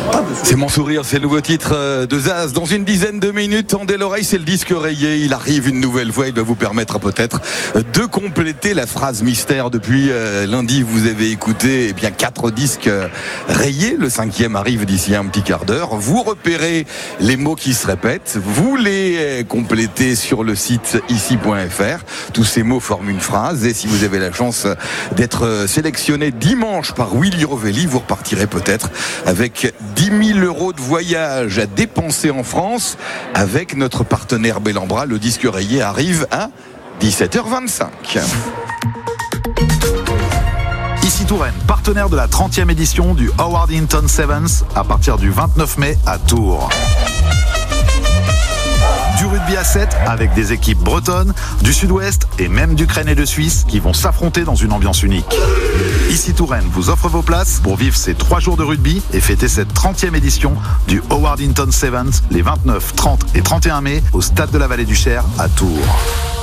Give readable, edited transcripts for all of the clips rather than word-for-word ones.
C'est mon sourire, c'est le nouveau titre de Zaz. Dans une dizaine de minutes, tendez l'oreille, c'est le disque rayé. Il arrive une nouvelle fois, il va vous permettre peut-être de compléter la phrase mystère. Depuis lundi, vous avez écouté 4 disques rayés. Le 5e arrive d'ici un petit quart d'heure. Vous repérez les mots qui se répètent. Vous les complétez sur le site ici.fr. Tous ces mots forment une phrase. Et si vous avez la chance d'être sélectionné dimanche par Willy Rovelli, vous repartirez peut-être avec 10 000 € de voyage à dépenser en France avec notre partenaire Bellambra. Le disque rayé arrive à 17h25. Ici Touraine, partenaire de la 30e édition du Howard Hinton Sevens à partir du 29 mai à Tours. Du rugby à 7 avec des équipes bretonnes, du sud-ouest et même d'Ukraine et de Suisse qui vont s'affronter dans une ambiance unique. Ici Touraine vous offre vos places pour vivre ces 3 jours de rugby et fêter cette 30e édition du Howard Hinton Sevens les 29, 30 et 31 mai au Stade de la Vallée du Cher à Tours.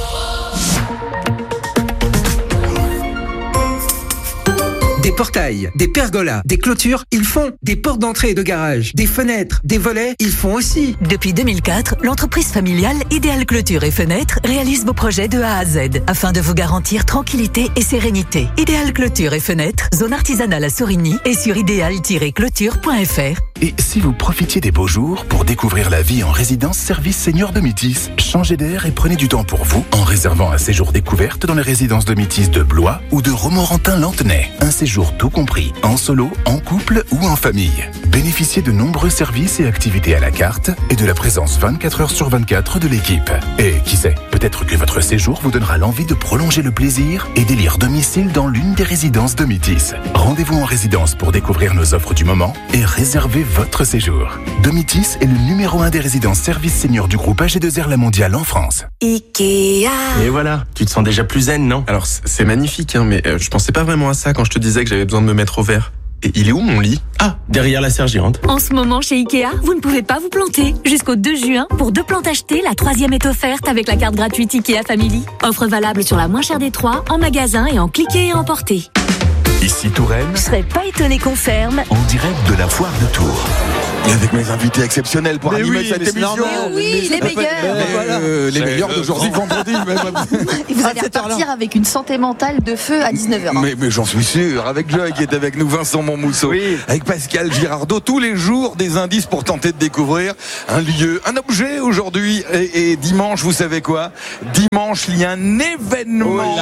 Des portails, des pergolas, des clôtures, ils font. Des portes d'entrée et de garage, des fenêtres, des volets, ils font aussi. Depuis 2004, l'entreprise familiale Idéal Clôture et Fenêtres réalise vos projets de A à Z afin de vous garantir tranquillité et sérénité. Idéal Clôture et Fenêtres, zone artisanale à Sorigny et sur idéal-clôture.fr. Et si vous profitiez des beaux jours pour découvrir la vie en résidence service senior de Métis, changez d'air et prenez du temps pour vous en réservant un séjour découverte dans les résidences de Métis de Blois ou de Romorantin-Lantenay. Un séjour tout compris, en solo, en couple ou en famille. Bénéficiez de nombreux services et activités à la carte et de la présence 24 heures sur 24 de l'équipe. Et qui sait, peut-être que votre séjour vous donnera l'envie de prolonger le plaisir et d'élire domicile dans l'une des résidences de Métis. Rendez-vous en résidence pour découvrir nos offres du moment et réserver votre séjour. Domitis est le numéro 1 des résidences services seniors du groupe AG2R La Mondiale en France. Ikea. Et voilà, tu te sens déjà plus zen, non? Alors c'est magnifique, mais je pensais pas vraiment à ça quand je te disais que j'avais besoin de me mettre au vert. Et il est où mon lit? Ah, derrière la sergérante. En ce moment, chez Ikea, vous ne pouvez pas vous planter. Jusqu'au 2 juin, pour 2 plantes achetées, la 3e est offerte avec la carte gratuite Ikea Family. Offre valable sur la moins chère des 3, en magasin et en cliquer et emporter. Ici Touraine, Je serais pas étonné qu'on ferme. en direct de la foire de Tours. Et avec mes invités exceptionnels pour animer cette émission. Oui, les meilleurs. Les meilleurs d'aujourd'hui, vendredi. Et vous allez repartir avec une santé mentale de feu à 19h. Mais j'en suis sûr. Avec Joy qui est avec nous, Vincent Montmousseau, avec Pascal Girardot, tous les jours des indices pour tenter de découvrir un lieu, un objet aujourd'hui. Et dimanche, vous savez quoi? Dimanche, il y a un événement.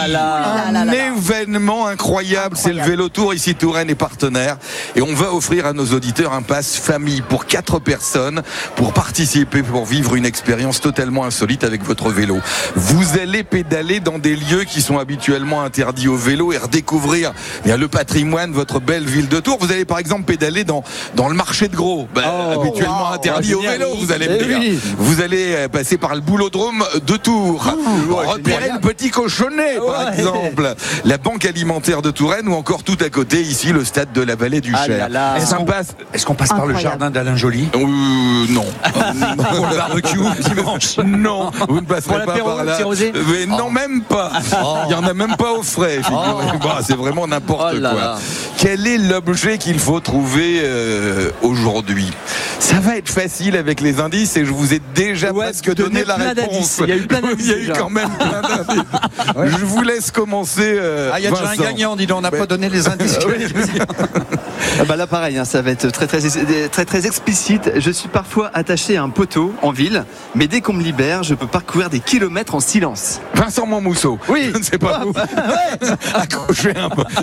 Événement incroyable. C'est le Vélo Tour. Ici, Touraine est partenaire. Et on va offrir à nos auditeurs un pass famille pour 4 personnes pour participer, pour vivre une expérience totalement insolite avec votre vélo. Vous allez pédaler dans des lieux qui sont habituellement interdits au vélo et redécouvrir le patrimoine, votre belle ville de Tours. Vous allez par exemple pédaler dans le marché de Gros, habituellement interdit au vélo, vous allez me dire. Vous allez passer par le boulodrome de Tours, repérer le petit cochonnet par exemple, la banque alimentaire de Touraine ou encore tout à côté ici le stade de la Vallée du Cher. Est-ce qu'on passe par le jardin d'Alain Joly? Non. Pour le barbecue dimanche? Non, vous ne passerez pas par là. Mais non, même pas. Il n'y en a même pas au frais. C'est vraiment n'importe quoi. Quel est l'objet qu'il faut trouver aujourd'hui? Ça va être facile avec les indices et je vous ai déjà presque donné la réponse. Il y a eu plein d'indices. Il y a eu quand même plein d'indices. Je vous laisse commencer. Il y a déjà un gagnant, dis donc, on n'a pas donné les indices. Là pareil, ça va être très explicite. Je suis parfois attaché à un poteau en ville, mais dès qu'on me libère, je peux parcourir des kilomètres en silence. Vincent Montmousseau. Oui. Je ne sais pas vous. Accrocher un peu.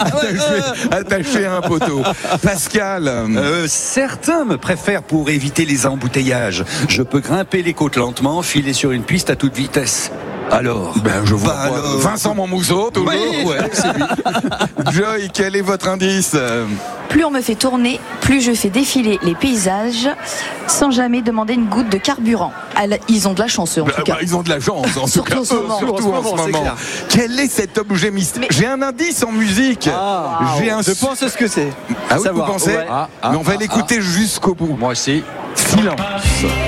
Attaché à un poteau. Pascal. Certains me préfèrent pour éviter les embouteillages. Je peux grimper les côtes lentement, filer sur une piste à toute vitesse. Alors, je vois Vincent Montmousseau, toujours. Oui, c'est lui. Joy, quel est votre indice? Plus on me fait tourner, plus je fais défiler les paysages sans jamais demander une goutte de carburant. Ils ont de la chance, eux, en tout cas. Ils ont de la chance, en tout cas. Surtout en ce moment. Quel est cet objet mystère? J'ai un indice en musique. Je pense ce que c'est. Ah oui, vous pensez? Mais on va l'écouter jusqu'au bout. Moi aussi. Silence.